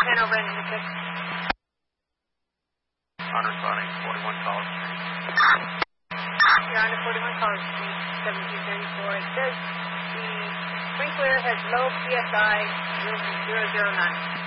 Hanover and Nick. On responding 41 College Street. You're on to 41 College Street, 1734. It says the sprinkler has low PSI 009.